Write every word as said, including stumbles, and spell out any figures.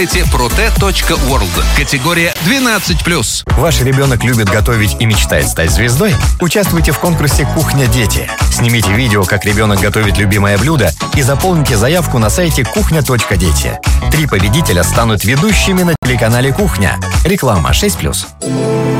проте точка ворлд. Категория двенадцать плюс. Ваш ребенок любит готовить и мечтает стать звездой? Участвуйте в конкурсе «Кухня Дети». Снимите видео, как ребенок готовит любимое блюдо, и заполните заявку на сайте кухня точка дети. Три победителя станут ведущими на телеканале «Кухня». Реклама шесть плюс.